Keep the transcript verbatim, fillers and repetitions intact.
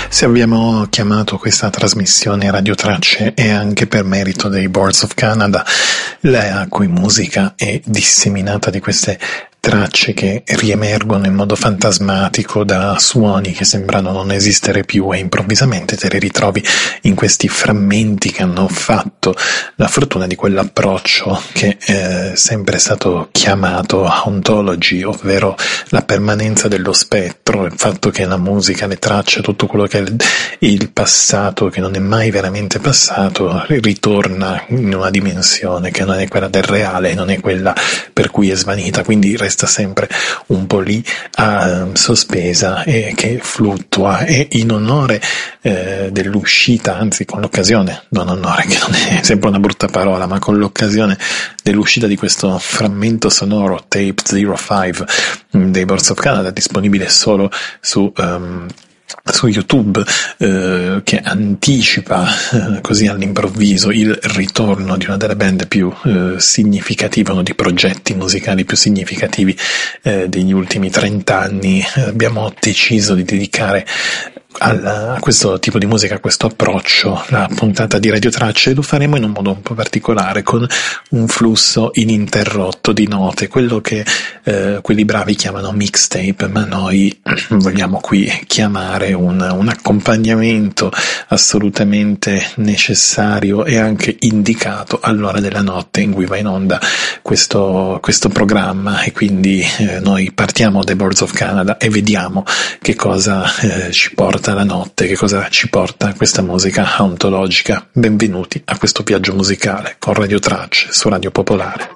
Se abbiamo chiamato questa trasmissione Radio Tracce è anche per merito dei Boards of Canada, la cui musica è disseminata di queste tracce che riemergono in modo fantasmatico da suoni che sembrano non esistere più e improvvisamente te li ritrovi in questi frammenti che hanno fatto la fortuna di quell'approccio che è sempre stato chiamato ontology, ovvero la permanenza dello spettro, il fatto che la musica, le tracce, tutto quello che è il passato che non è mai veramente passato ritorna in una dimensione che non è quella del reale, non è quella per cui è svanita, quindi resta sempre un po' lì uh, sospesa e che fluttua, e in onore eh, dell'uscita, anzi con l'occasione, non onore che non è sempre una brutta parola, ma con l'occasione dell'uscita di questo frammento sonoro Tape zero cinque dei Boards of Canada, disponibile solo su um, su YouTube, eh, che anticipa eh, così all'improvviso il ritorno di una delle band più eh, significative, uno dei progetti musicali più significativi eh, degli ultimi trent'anni. Eh, abbiamo deciso di dedicare Alla, a questo tipo di musica, a questo approccio, la puntata di Radio Tracce, e lo faremo in un modo un po' particolare, con un flusso ininterrotto di note, quello che eh, quelli bravi chiamano mixtape, ma noi vogliamo qui chiamare un, un accompagnamento assolutamente necessario e anche indicato all'ora della notte in cui va in onda questo, questo programma, e quindi eh, noi partiamo dai Boards of Canada e vediamo che cosa eh, ci porta la notte, che cosa ci porta questa musica ontologica. Benvenuti a questo viaggio musicale con Radio Tracce su Radio Popolare.